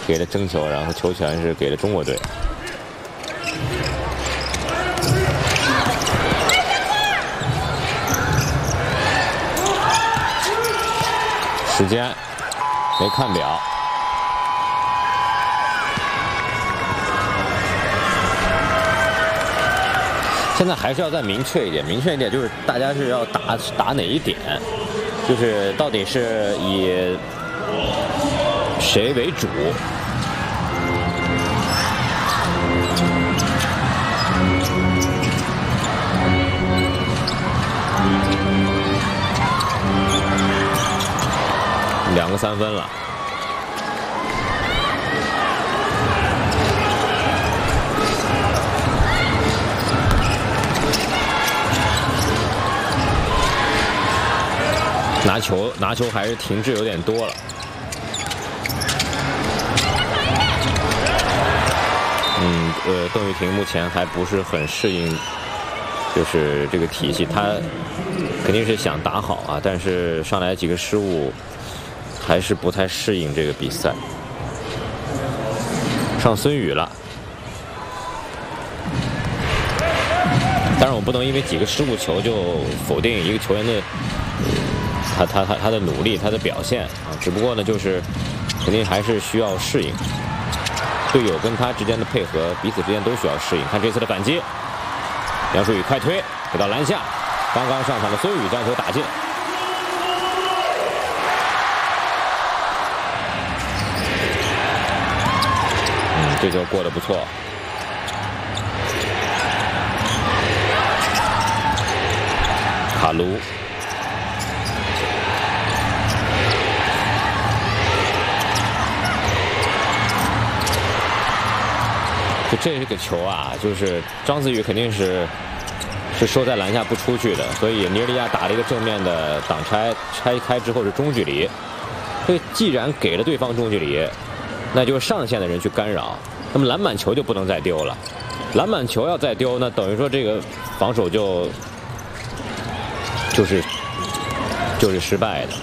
给了争球，然后球权是给了中国队。时间没看表。 现在还是要再明确一点，就是大家是要打哪一点，就是到底是以谁为主。2个3分了。 拿球还是停滞有点多了。邓玉婷目前还不是很适应，就是这个体系，他肯定是想打好啊，但是上来几个失误，还是不太适应这个比赛。上孙宇了，当然我不能因为几个失误球就否定一个球员的。 他的努力，他的表现啊，只不过呢，就是肯定还是需要适应队友跟他之间的配合，彼此之间都需要适应。看这次的反击，杨舒宇快推回到篮下，刚刚上场的孙宇将球打进。这球过得不错。卡卢。 这个球啊，就是张子宇肯定是收在篮下不出去的，所以尼日利亚打了一个正面的挡拆开之后是中距离。所以既然给了对方中距离，那就是上线的人去干扰，那么篮板球就不能再丢了。篮板球要再丢，那等于说这个防守就是失败的。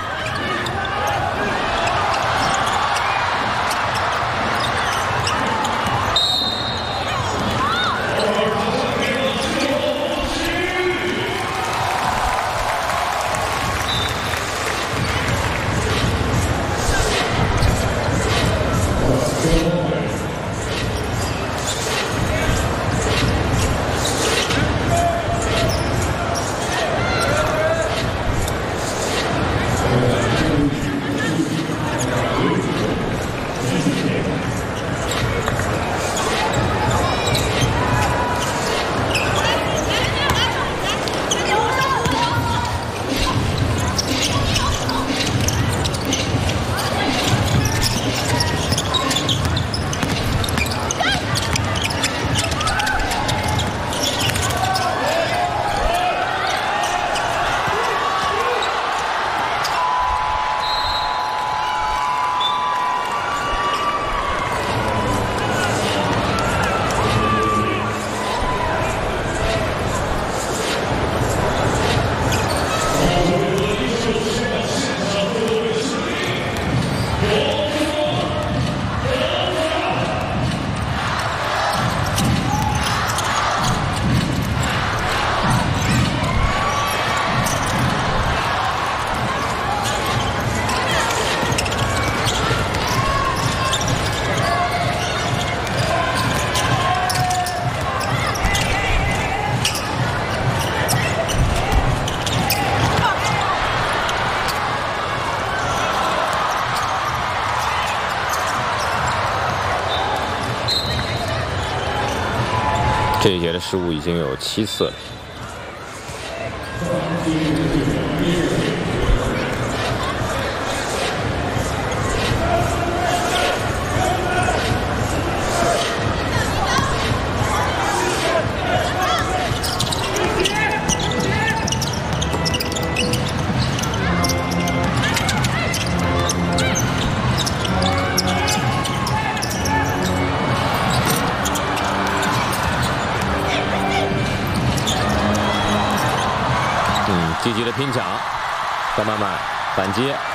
这一节的失误已经有7次了。积极的拼抢，张曼曼反击。